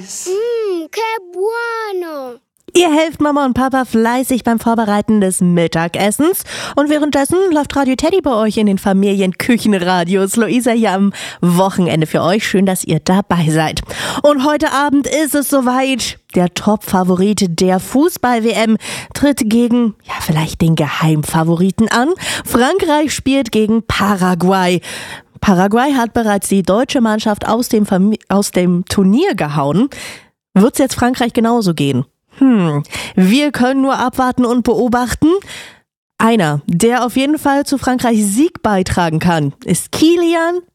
Que bueno. Ihr helft Mama und Papa fleißig beim Vorbereiten des Mittagessens und währenddessen läuft Radio Teddy bei euch in den Familienküchenradios. Luisa hier am Wochenende für euch. Schön, dass ihr dabei seid. Und heute Abend ist es soweit. Der Top-Favorit der Fußball-WM tritt gegen, vielleicht den Geheimfavoriten an. Frankreich spielt gegen Paraguay. Paraguay hat bereits die deutsche Mannschaft aus dem Turnier gehauen. Wird's jetzt Frankreich genauso gehen? Wir können nur abwarten und beobachten. Einer, der auf jeden Fall zu Frankreichs Sieg beitragen kann, ist Kylian